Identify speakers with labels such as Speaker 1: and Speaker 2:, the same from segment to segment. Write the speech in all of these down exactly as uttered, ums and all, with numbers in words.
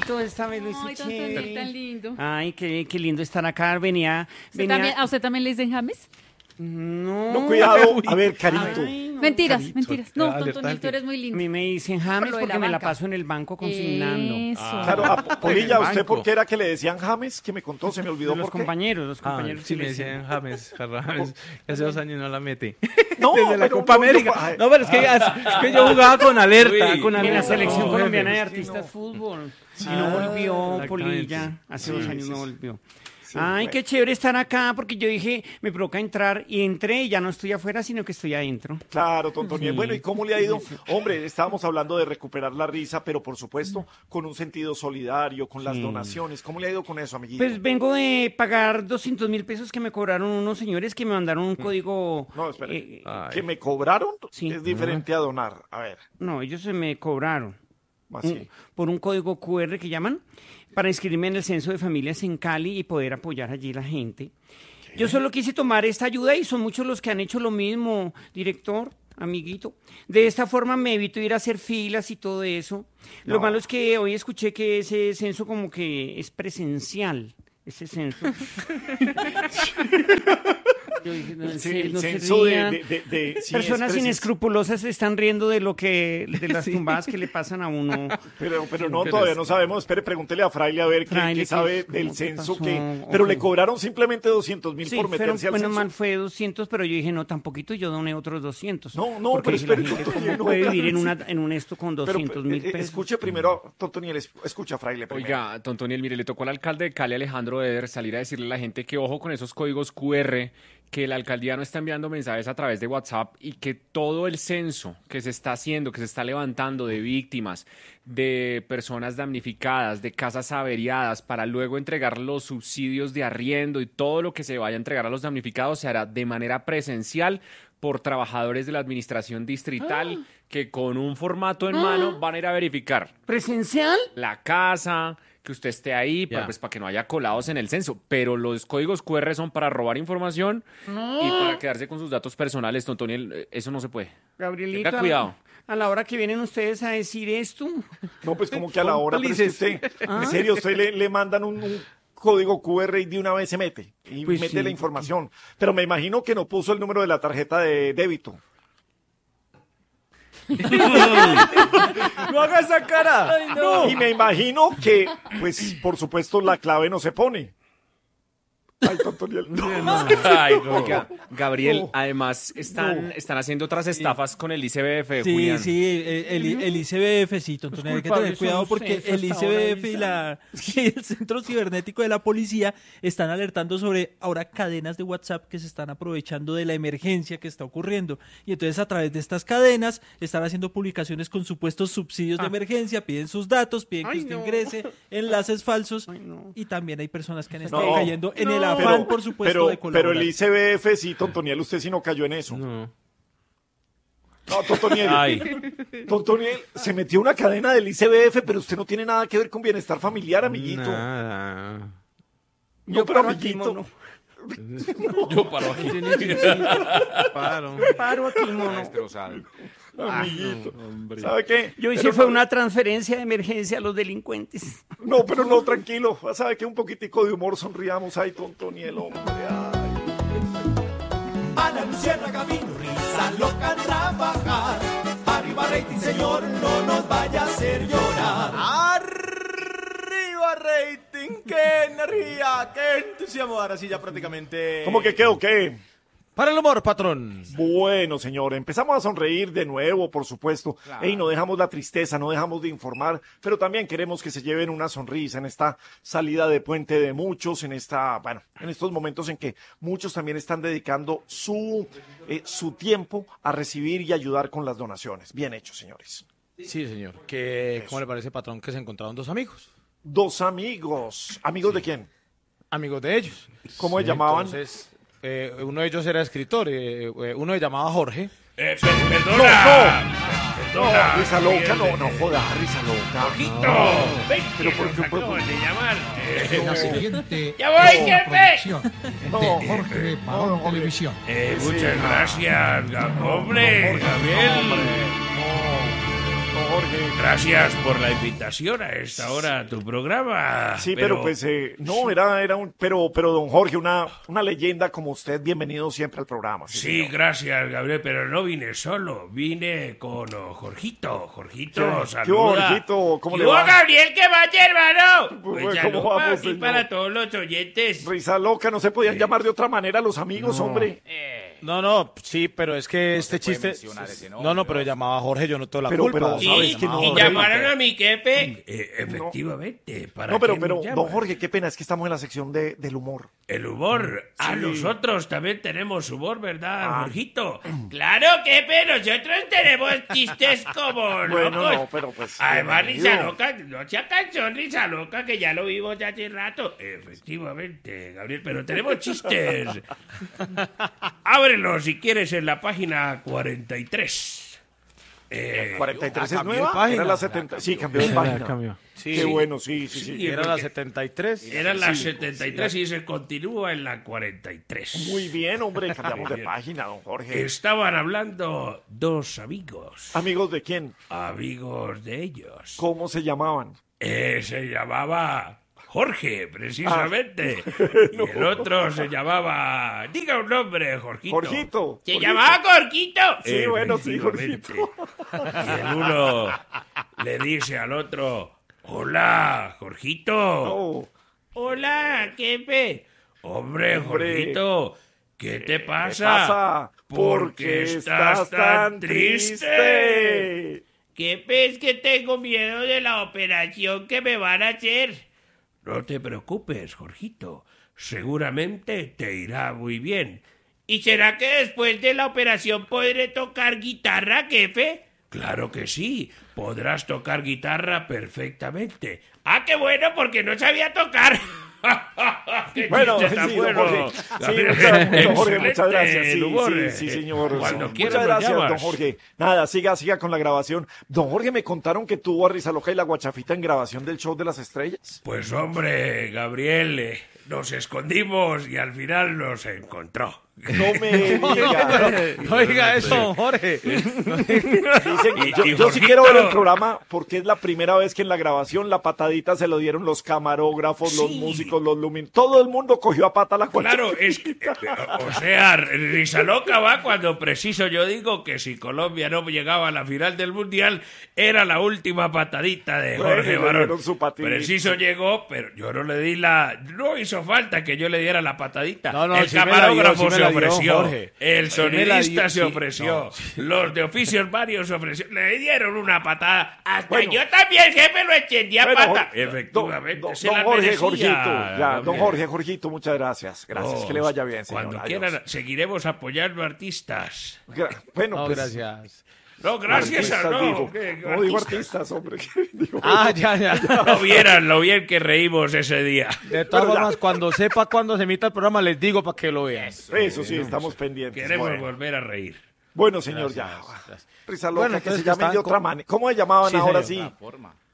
Speaker 1: Jaimito, esta vez lo hizo
Speaker 2: Ay,
Speaker 1: chévere.
Speaker 2: Tontonil, tan lindo.
Speaker 1: Ay, qué, qué lindo estar acá. Venía,
Speaker 2: ¿Usted
Speaker 1: venía...
Speaker 2: también- ¿A usted también le dicen James?
Speaker 1: No.
Speaker 3: No, cuidado. A ver, Carito.
Speaker 1: Ay, no.
Speaker 2: Mentiras,
Speaker 3: Carito.
Speaker 2: mentiras. No,
Speaker 4: Alerta
Speaker 2: Tontonil,
Speaker 4: del
Speaker 2: tú eres muy
Speaker 1: A
Speaker 2: lindo.
Speaker 1: mí me dicen James
Speaker 2: Por lo de
Speaker 1: porque
Speaker 2: la
Speaker 1: me la
Speaker 2: banca.
Speaker 1: paso en el banco consignando.
Speaker 2: Eso.
Speaker 3: Claro, a Polilla,
Speaker 4: En el
Speaker 3: ¿usted por
Speaker 4: banco.
Speaker 3: qué era que le decían James? Que me contó, se me olvidó
Speaker 1: Los
Speaker 3: por qué.
Speaker 1: compañeros, los
Speaker 4: Ah,
Speaker 1: compañeros.
Speaker 4: sí
Speaker 1: que
Speaker 4: me
Speaker 1: le
Speaker 4: decían James, James. Hace dos años no la mete.
Speaker 3: No,
Speaker 4: Desde la
Speaker 3: pero
Speaker 4: Copa
Speaker 3: no,
Speaker 4: América.
Speaker 3: yo- ay.
Speaker 4: No, pero es que, es que yo jugaba con alerta,
Speaker 5: Uy,
Speaker 4: con
Speaker 1: En la
Speaker 4: alerta.
Speaker 1: selección
Speaker 4: No,
Speaker 1: colombiana de
Speaker 4: jefe.
Speaker 1: artistas fútbol.
Speaker 3: Sí,
Speaker 1: y no volvió
Speaker 4: exactamente.
Speaker 1: Polilla. Hace
Speaker 3: Sí,
Speaker 1: dos
Speaker 3: sí,
Speaker 1: años
Speaker 3: sí,
Speaker 1: no
Speaker 3: sí.
Speaker 1: volvió.
Speaker 3: Sí,
Speaker 1: Ay,
Speaker 3: bueno.
Speaker 1: qué chévere estar acá porque yo dije, me provoca entrar y entré y ya no estoy afuera, sino que estoy adentro.
Speaker 3: Claro, Tontoniel.
Speaker 1: Sí.
Speaker 3: Bueno, ¿y cómo le ha ido? Hombre, estábamos hablando de recuperar la risa, pero por supuesto con un sentido solidario, con las
Speaker 1: Sí.
Speaker 3: donaciones. ¿Cómo le ha ido con eso, amiguito?
Speaker 1: Pues vengo de pagar doscientos mil pesos que me cobraron unos señores que me mandaron un código.
Speaker 3: No, espere.
Speaker 1: eh,
Speaker 4: Ay.
Speaker 3: ¿Que me cobraron?
Speaker 1: Sí.
Speaker 3: Es diferente a donar. A ver,
Speaker 1: no, ellos se me cobraron.
Speaker 3: así.
Speaker 1: un- por un código Q R que llaman, para inscribirme en el censo de familias en Cali y poder apoyar allí la gente. Yo solo quise tomar esta ayuda y son muchos los que han hecho lo mismo, director, amiguito. De esta forma me evito ir a hacer filas y todo eso. Lo
Speaker 3: No.
Speaker 1: malo es que hoy escuché que ese censo como que es presencial, ese censo. Yo dije, no, en
Speaker 3: El,
Speaker 1: serio,
Speaker 3: el
Speaker 1: no se
Speaker 3: censo de,
Speaker 1: rían.
Speaker 3: de, de- de- sí,
Speaker 1: Personas
Speaker 3: es presen-
Speaker 1: inescrupulosas se están riendo de lo que, de las tumbadas que le pasan a uno.
Speaker 3: Pero, pero no,
Speaker 4: Pero
Speaker 3: todavía
Speaker 4: es-
Speaker 3: no sabemos. Espere, pregúntele a Fraile a ver qué,
Speaker 1: Fraile,
Speaker 3: qué
Speaker 1: ¿qué-
Speaker 3: sabe
Speaker 1: cómo-
Speaker 3: del
Speaker 1: qué
Speaker 3: censo.
Speaker 1: pasó?
Speaker 3: Que, pero
Speaker 1: Ok.
Speaker 3: le cobraron simplemente doscientos mil
Speaker 1: Sí,
Speaker 3: por
Speaker 1: pero,
Speaker 3: meterse al
Speaker 1: bueno,
Speaker 3: censo.
Speaker 1: mal fue doscientos, pero yo dije, no, tan poquito, yo doné otros doscientos.
Speaker 3: No, no,
Speaker 1: Porque
Speaker 3: pero
Speaker 1: dije, la
Speaker 3: espere,
Speaker 1: gente,
Speaker 3: Tontoniel,
Speaker 1: ¿cómo
Speaker 3: no,
Speaker 1: puede
Speaker 3: claro,
Speaker 1: vivir en,
Speaker 3: sí.
Speaker 1: una, en un esto con
Speaker 3: Pero,
Speaker 1: doscientos mil
Speaker 3: eh,
Speaker 1: pesos?
Speaker 3: escuche primero, Tontoniel, es- escucha a Fraile primero.
Speaker 5: Oiga, Tontoniel, mire, le tocó al alcalde de Cali, Alejandro Eder, salir a decirle a la gente que ojo con esos códigos Q R, que la alcaldía no está enviando mensajes a través de WhatsApp y que todo el censo que se está haciendo, que se está levantando de víctimas, de personas damnificadas, de casas averiadas, para luego entregar los subsidios de arriendo y todo lo que se vaya a entregar a los damnificados se hará de manera presencial por trabajadores de la administración distrital que con un formato en mano van a ir a verificar
Speaker 1: ¿Presencial?
Speaker 5: la casa, que usted esté ahí,
Speaker 4: Ya.
Speaker 5: para, pues, para que no haya colados en el censo. Pero los códigos Q R son para robar información y para quedarse con sus datos personales, Tontoniel. eh, Eso no se puede.
Speaker 1: Gabrielito,
Speaker 5: Tenga cuidado.
Speaker 1: A la hora que vienen ustedes a decir esto,
Speaker 3: No, pues como que a la hora, pero es que usted,
Speaker 1: Ah.
Speaker 3: en serio, usted le, le mandan un, un código Q R y de una vez se mete y
Speaker 1: Pues
Speaker 3: mete
Speaker 1: sí.
Speaker 3: la información. Pero me imagino que no puso el número de la tarjeta de débito.
Speaker 4: ¡No haga esa cara!
Speaker 3: Y me imagino que, pues, por supuesto, la clave no se pone. Ay, Tontoniel, no.
Speaker 5: Ay, oiga, Gabriel,
Speaker 3: No.
Speaker 5: además están, están haciendo otras estafas con el I C B F,
Speaker 4: Sí,
Speaker 5: Julián.
Speaker 4: sí, el, el, el I C B F, sí, Tontonel, hay que
Speaker 1: culpables
Speaker 4: tener cuidado
Speaker 1: son
Speaker 4: porque
Speaker 1: ustedes
Speaker 4: el
Speaker 1: hasta ahora,
Speaker 4: I C B F y,
Speaker 1: Isa.
Speaker 4: la, y el Centro Cibernético de la Policía están alertando sobre ahora cadenas de WhatsApp que se están aprovechando de la emergencia que está ocurriendo. Y entonces a través de estas cadenas están haciendo publicaciones con supuestos subsidios de emergencia, piden sus datos, piden que
Speaker 1: Ay,
Speaker 4: usted
Speaker 1: no.
Speaker 4: ingrese, enlaces falsos
Speaker 1: Ay, no.
Speaker 4: y también hay personas que han estado
Speaker 3: No,
Speaker 4: cayendo en el
Speaker 1: no.
Speaker 4: afán,
Speaker 3: Pero,
Speaker 4: por supuesto,
Speaker 3: pero,
Speaker 4: de colaborar.
Speaker 3: pero el I C B F, sí, Tontoniel, usted sí no cayó en eso.
Speaker 4: No.
Speaker 3: No, Tontoniel.
Speaker 4: Ay.
Speaker 3: Tontoniel, se metió una cadena del I C B F, pero usted no tiene nada que ver con bienestar familiar, amiguito.
Speaker 4: Nada.
Speaker 3: No,
Speaker 1: yo
Speaker 3: pero
Speaker 1: paro aquí,
Speaker 3: amiguito.
Speaker 1: mono.
Speaker 5: Yo paro aquí.
Speaker 4: Paro.
Speaker 1: Paro aquí, mono.
Speaker 5: Destrozado.
Speaker 3: Amiguito. ¿Sabe qué?
Speaker 1: Yo hice
Speaker 3: Pero
Speaker 1: fue
Speaker 3: no-
Speaker 1: una transferencia de emergencia a los delincuentes.
Speaker 3: No, pero no, tranquilo. ¿Sabe qué? Un poquitico de humor, sonriamos. Ay, Tontoniel, hombre. Ay.
Speaker 6: Ana Luciérnaga vino, risa loca a trabajar. Arriba rating, señor, no nos vaya a hacer llorar.
Speaker 7: Arriba rating, qué energía, qué entusiasmo. Ahora sí ya prácticamente...
Speaker 3: ¿Cómo que qué o qué?
Speaker 7: Para el humor, patrón.
Speaker 3: Bueno, señor, empezamos a sonreír de nuevo, por supuesto. Y no dejamos la tristeza, no dejamos de informar, pero también queremos que se lleven una sonrisa en esta salida de puente de muchos, en esta, bueno, en estos momentos en que muchos también están dedicando su, eh, su tiempo a recibir y ayudar con las donaciones. Bien hecho, señores.
Speaker 7: Sí, señor. ¿Qué, ¿Cómo le parece, patrón, que se encontraron dos amigos?
Speaker 3: Dos amigos. ¿Amigos de quién?
Speaker 7: Amigos de ellos.
Speaker 3: ¿Cómo se llamaban?
Speaker 7: Entonces, eh, uno de ellos era escritor, eh, eh, uno se llamaba Jorge.
Speaker 8: Eh, per-
Speaker 3: No,
Speaker 8: perdona.
Speaker 3: no. No, risa loca, no, no joda, risa loca.
Speaker 8: Jorgito, ven,
Speaker 3: Pero
Speaker 8: que
Speaker 3: por
Speaker 8: nos
Speaker 3: qué, por-
Speaker 8: acaban de llamar. Eh,
Speaker 9: La siguiente
Speaker 8: ¡Ya voy,
Speaker 9: es
Speaker 8: jefe!
Speaker 9: producción
Speaker 3: No,
Speaker 9: de
Speaker 3: Jorge,
Speaker 9: Jorge
Speaker 3: no,
Speaker 9: Parón
Speaker 3: Jorge.
Speaker 9: Televisión.
Speaker 8: eh,
Speaker 3: Sí,
Speaker 8: muchas
Speaker 3: no.
Speaker 8: gracias, Ga- hombre,
Speaker 3: Jorge,
Speaker 8: Gabriel.
Speaker 3: no, hombre, no, no, Jorge,
Speaker 8: Gracias por la invitación a esta hora a tu programa.
Speaker 3: Sí, pero, pues, eh, no, era, era un, pero, pero don Jorge, una, una leyenda como usted, bienvenido siempre al programa.
Speaker 8: Sí,
Speaker 3: señor.
Speaker 8: gracias, Gabriel, pero no vine solo, vine con oh, Jorgito. Jorgito,
Speaker 3: ¿Qué- qué
Speaker 8: saluda.
Speaker 3: hubo, Jorgito? ¿Cómo
Speaker 8: ¿Qué
Speaker 3: le
Speaker 8: hubo,
Speaker 3: va?
Speaker 8: Gabriel? ¿Qué vaya, hermano?
Speaker 3: Pues,
Speaker 8: Pues
Speaker 3: ¿cómo
Speaker 8: saluda
Speaker 3: vamos,
Speaker 8: aquí
Speaker 3: señor?
Speaker 8: para todos los oyentes.
Speaker 3: Risa loca, no se podían llamar de otra manera los amigos, hombre.
Speaker 7: No, no, sí, pero es que este chiste... No, no, pero llamaba a Jorge, yo no tengo la
Speaker 3: Pero-
Speaker 7: culpa.
Speaker 3: pero,
Speaker 8: Y,
Speaker 3: ¿sabes que no,
Speaker 8: y
Speaker 3: Jorge?
Speaker 8: llamaron a mi jefe. Eh, efectivamente. ¿Para
Speaker 3: No, pero,
Speaker 8: qué
Speaker 3: pero,
Speaker 8: nos llaman?
Speaker 3: don Jorge, qué pena, es que estamos en la sección de, del humor.
Speaker 8: El humor. A
Speaker 3: Sí.
Speaker 8: nosotros también tenemos humor, ¿verdad,
Speaker 3: Ah.
Speaker 8: Jorgito? Claro que, pero nosotros tenemos chistes como
Speaker 3: Bueno,
Speaker 8: locos.
Speaker 3: no, pero pues,
Speaker 8: Además,
Speaker 3: bienvenido.
Speaker 8: risa loca, no sea canción, risa loca, que ya lo vimos ya hace rato. Efectivamente, Gabriel, pero tenemos chistes. Ábrelo si quieres en la página cuarenta y tres. Eh,
Speaker 3: cuarenta y tres
Speaker 7: ah,
Speaker 3: es
Speaker 7: cambió de
Speaker 3: nueva,
Speaker 7: página.
Speaker 3: era la setenta. Sí, cambió de página.
Speaker 7: Sí,
Speaker 3: Qué
Speaker 7: sí.
Speaker 3: bueno, sí, sí, sí.
Speaker 8: Sí,
Speaker 7: Era la
Speaker 8: porque
Speaker 7: setenta y tres.
Speaker 8: Era la setenta y tres y se continúa en la cuarenta y tres.
Speaker 3: Muy bien, hombre, cambiamos de
Speaker 8: Bien.
Speaker 3: página, don Jorge.
Speaker 8: Estaban hablando dos amigos,
Speaker 3: ¿Amigos de quién?
Speaker 8: amigos de ellos.
Speaker 3: ¿Cómo se llamaban?
Speaker 8: Eh, se llamaba Jorge, precisamente.
Speaker 3: Ah.
Speaker 8: Y el otro se llamaba... Diga un nombre, Jorgito.
Speaker 3: Jorgito.
Speaker 8: ¿Se
Speaker 3: Jorgito.
Speaker 8: llamaba Jorgito?
Speaker 3: Sí, bueno, sí,
Speaker 8: Efectivamente.
Speaker 3: Jorgito.
Speaker 8: Y el uno le dice al otro... Hola, Jorgito.
Speaker 3: Oh,
Speaker 8: Hola, jefe. Hombre,
Speaker 3: Hombre.
Speaker 8: Jorgito, ¿qué te
Speaker 3: ¿qué
Speaker 8: pasa?
Speaker 3: pasa?
Speaker 8: ¿Por qué estás tan triste? ¿Qué ves que tengo miedo de la operación que me van a hacer? No te preocupes, Jorgito. Seguramente te irá muy bien. ¿Y será que después de la operación podré tocar guitarra, jefe? Claro que sí. Podrás tocar guitarra perfectamente. ¡Ah, qué bueno! Porque no sabía tocar. ¡Qué
Speaker 3: Bueno,
Speaker 8: chiste tan
Speaker 3: sí, don
Speaker 8: bueno!
Speaker 3: Jorge. Sí,
Speaker 8: Gabriel,
Speaker 3: muchas, don Jorge, muchas
Speaker 8: excelente
Speaker 3: gracias. Sí,
Speaker 8: el humor,
Speaker 3: sí,
Speaker 8: eh.
Speaker 3: sí, señor.
Speaker 8: Cuando
Speaker 3: Sí.
Speaker 8: quieras
Speaker 3: Muchas
Speaker 8: me
Speaker 3: gracias,
Speaker 8: llamas.
Speaker 3: don Jorge. Nada, siga, siga con la grabación. Don Jorge, me contaron que tuvo a Risa Loca y la Guachafita en grabación del Show de las Estrellas.
Speaker 8: Pues hombre, Gabriel, eh, nos escondimos y al final nos encontró.
Speaker 3: No me diga.
Speaker 7: No diga eso, don Jorge.
Speaker 3: Dicen,
Speaker 8: Y-
Speaker 3: yo,
Speaker 8: y
Speaker 3: yo sí
Speaker 8: Jorgito.
Speaker 3: quiero ver el programa porque es la primera vez que en la grabación la patadita se lo dieron los camarógrafos, los
Speaker 8: Sí.
Speaker 3: músicos, los lumin. Todo el mundo cogió a pata la Guachafita.
Speaker 8: Claro, es que, eh, o sea, risa loca va cuando preciso yo digo que si Colombia no llegaba a la final del Mundial, era la última patadita de
Speaker 3: Bueno,
Speaker 8: Jorge
Speaker 3: le
Speaker 8: Barón.
Speaker 3: dieron su patadita.
Speaker 8: Preciso llegó, pero yo no le di la... No hizo falta que yo le diera la patadita.
Speaker 7: No, no,
Speaker 8: el
Speaker 7: sí me la dio,
Speaker 8: camarógrafo
Speaker 7: sí me
Speaker 8: se
Speaker 7: la dio,
Speaker 8: ofreció,
Speaker 7: Jorge.
Speaker 8: el
Speaker 7: Sí me la dio,
Speaker 8: sonidista se
Speaker 7: sí,
Speaker 8: ofreció,
Speaker 7: no.
Speaker 8: los de oficios varios se ofrecieron, le dieron una patada. Hasta
Speaker 3: Bueno.
Speaker 8: yo también, jefe, lo extendí a
Speaker 3: Bueno,
Speaker 8: pata.
Speaker 3: Jorge,
Speaker 8: Efectivamente,
Speaker 3: don,
Speaker 8: se
Speaker 3: don
Speaker 8: la
Speaker 3: Jorge,
Speaker 8: merecía,
Speaker 3: Jorgito, ya, don
Speaker 8: Gabriel.
Speaker 3: Jorge, Jorgito, muchas gracias. Gracias,
Speaker 8: Oh,
Speaker 3: que le vaya bien, señor.
Speaker 8: Cuando
Speaker 3: Adiós.
Speaker 8: quieran, seguiremos apoyando artistas.
Speaker 3: Gra- Bueno,
Speaker 7: No,
Speaker 3: pues,
Speaker 7: gracias.
Speaker 8: No, gracias a
Speaker 3: artistas,
Speaker 8: no.
Speaker 3: digo.
Speaker 8: ¿qué- qué
Speaker 3: No digo
Speaker 8: artistas?
Speaker 3: artistas, hombre. ¿qué digo?
Speaker 7: Ah, ya, ya.
Speaker 8: No vieran lo bien que reímos ese día.
Speaker 7: De todas
Speaker 3: Bueno, ya.
Speaker 7: formas, cuando sepa cuándo se emita el programa, les digo para que lo vean.
Speaker 3: Eso sí, estamos pendientes.
Speaker 8: Queremos
Speaker 3: Bueno,
Speaker 8: volver a reír.
Speaker 3: Bueno, señor, ya.
Speaker 7: Gracias.
Speaker 3: Risa loca,
Speaker 7: Bueno,
Speaker 3: que se
Speaker 7: entonces que
Speaker 3: llamen de
Speaker 7: estaban
Speaker 3: otra
Speaker 7: con-
Speaker 3: manera. ¿Cómo se llamaban
Speaker 7: Sí,
Speaker 3: ahora
Speaker 7: señor.
Speaker 3: sí?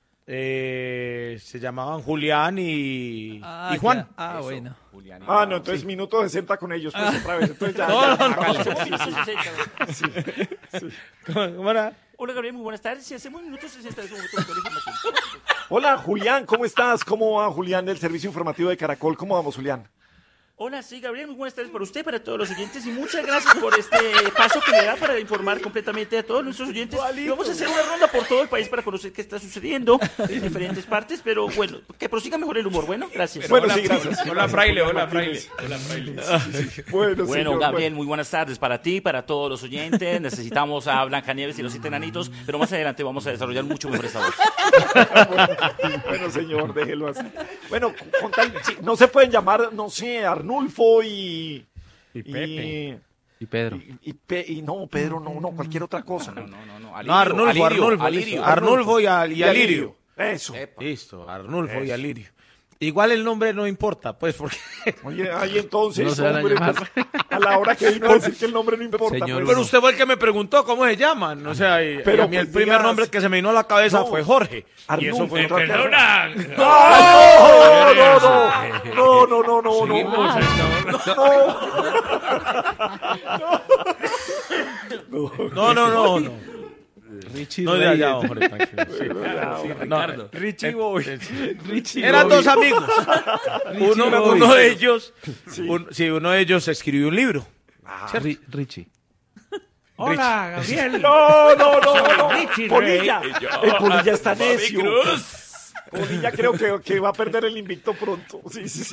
Speaker 7: Eh, se llamaban Julián y,
Speaker 4: Ah,
Speaker 7: y Juan.
Speaker 4: ya. Ah, bueno.
Speaker 3: Ah, no, entonces minuto sesenta con ellos, pues otra vez. Entonces ya.
Speaker 7: No,
Speaker 3: ya,
Speaker 7: no, no,
Speaker 3: vamos,
Speaker 7: no.
Speaker 3: sí, sí.
Speaker 7: ¿Cómo, cómo era?
Speaker 9: Hola Gabriel, muy buenas tardes. Si hacemos minutos sesenta de su momento de información.
Speaker 3: Hola, Julián, ¿cómo estás? ¿Cómo va, Julián, del Servicio Informativo de Caracol? ¿Cómo vamos, Julián?
Speaker 9: Hola, sí, Gabriel, muy buenas tardes para usted, para todos los oyentes y muchas gracias por este paso que me da para informar completamente a todos nuestros oyentes. Y vamos a hacer una ronda por todo el país para conocer qué está sucediendo en diferentes partes, pero bueno, que prosiga mejor el humor. Bueno, gracias.
Speaker 3: Bueno, sí, gracias.
Speaker 8: Hola, fraile, hola, fraile. Hola, fraile.
Speaker 3: Bueno,
Speaker 9: Bueno,
Speaker 3: señor,
Speaker 9: Gabriel, muy buenas tardes para ti, para todos los oyentes. Necesitamos a Blancanieves y los siete enanitos, pero más adelante vamos a desarrollar mucho mejor esta voz.
Speaker 3: Bueno, bueno, señor, déjelo así. Bueno, con tal- sí, no se pueden llamar, no sé, Arnulfo y...
Speaker 5: Y Pepe. Y Pedro.
Speaker 3: Y, y Pe- y no, Pedro, no, no, cualquier otra cosa.
Speaker 9: No, no, no.
Speaker 7: No, Arnulfo, Arnulfo,
Speaker 9: Alirio.
Speaker 7: Arnulfo y, Al- y Alirio.
Speaker 3: Eso.
Speaker 7: Listo, Arnulfo y Alirio. Igual el nombre no importa, pues, porque...
Speaker 3: Oye, ahí entonces,
Speaker 5: No se van a
Speaker 3: hombre,
Speaker 5: llamar.
Speaker 3: pues, a la hora que vino a decir que el nombre no importa.
Speaker 5: Señor,
Speaker 3: pues.
Speaker 7: Pero usted fue el que me preguntó cómo se llaman. O sea, y,
Speaker 3: Pero
Speaker 7: y a mí el
Speaker 3: pues
Speaker 7: primer
Speaker 3: digas-
Speaker 7: nombre que se me vino a la cabeza
Speaker 3: No.
Speaker 7: fue Jorge. Y
Speaker 3: Arnulfo.
Speaker 7: eso fue
Speaker 8: Eh,
Speaker 7: otra cosa.
Speaker 8: perdona.
Speaker 3: ¡No, no, no! No, no, no, no, no,
Speaker 8: Seguimos
Speaker 3: no.
Speaker 8: esta hora.
Speaker 7: No, no, no, no.
Speaker 4: Richie
Speaker 7: No, ya, ya, Jorge, tranquilo. Sí.
Speaker 8: Sí, Ricardo.
Speaker 7: Richie
Speaker 4: Boy.
Speaker 7: Eran dos amigos. Uno,
Speaker 4: Boy.
Speaker 7: uno de ellos, un- sí, uno de ellos escribió un libro. ¿cierto?
Speaker 4: Ri- Richie.
Speaker 8: Hola, Gabriel.
Speaker 3: No, no, no, no.
Speaker 8: Richie
Speaker 3: Polilla.
Speaker 8: Rey.
Speaker 3: El Polilla está necio. Polilla creo que, que va a perder el invicto pronto. Sí, sí, sí.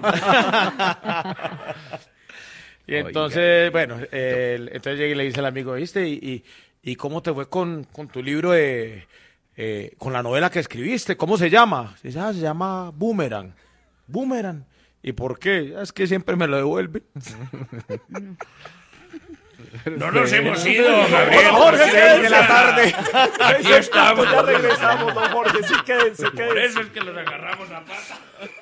Speaker 7: Y entonces, bueno, eh, el- entonces llegué y le dice al amigo, ¿viste? ¿Y, y, y cómo te fue con, con tu libro de, eh, con la novela que escribiste? ¿Cómo se llama? Dice, ah, se llama Boomerang. Boomerang. ¿Y por qué? Es que siempre me lo devuelve.
Speaker 8: No nos hemos ido, Gabriel.
Speaker 3: Jorge,
Speaker 8: Seis
Speaker 3: quédense
Speaker 8: de la tarde. Aquí
Speaker 3: Seis,
Speaker 8: estamos.
Speaker 3: Ya regresamos, don Jorge. Sí, quédense,
Speaker 8: Por
Speaker 3: quédense.
Speaker 8: eso es que los agarramos a pata.